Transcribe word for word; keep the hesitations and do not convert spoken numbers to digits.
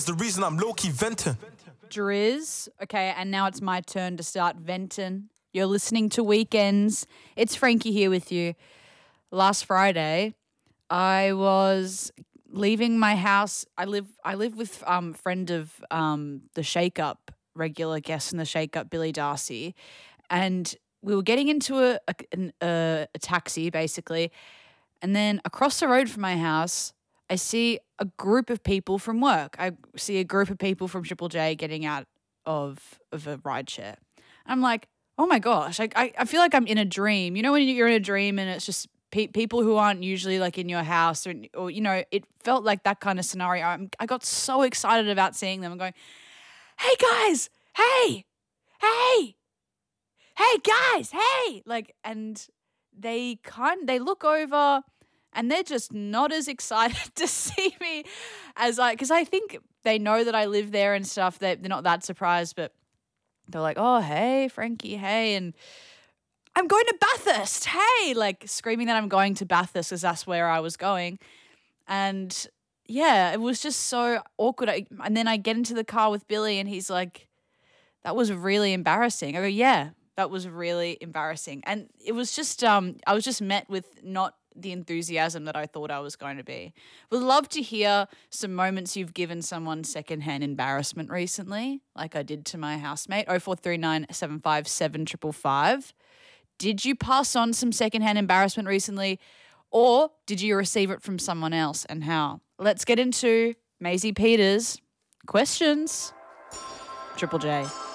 the reason I'm low-key venting. Driz. Okay, and now it's my turn to start venting. You're listening to Weekends. It's Frankie here with you. Last Friday, I was leaving my house. I live I live with um friend of um the Shake Up, regular guest in the Shake Up, Billy Darcy, and we were getting into a a, an- a a taxi basically, and then across the road from my house, I see a group of people from work. I see a group of people from Triple J getting out of of a ride share. I'm like, oh my gosh, I, I, I feel like I'm in a dream. You know when you're in a dream and it's just pe- people who aren't usually like in your house or, or, you know, it felt like that kind of scenario. I'm, I got so excited about seeing them. I'm going, hey guys, hey, hey, hey guys, hey. Like, and they kind they look over and they're just not as excited to see me as I, because I think they know that I live there and stuff. They, they're not that surprised, but they're like, oh, hey, Frankie, hey. And I'm going to Bathurst, hey, like screaming that I'm going to Bathurst because that's where I was going. And yeah, it was just so awkward. I, and then I get into the car with Billy and he's like, that was really embarrassing. I go, yeah, that was really embarrassing. And it was just, um, I was just met with not the enthusiasm that I thought I was going to be. Would love to hear some moments you've given someone secondhand embarrassment recently, like I did to my housemate. oh four three nine, seven five seven, five five five. Did you pass on some secondhand embarrassment recently, or did you receive it from someone else, and how? Let's get into Maisie Peters' questions. Triple J.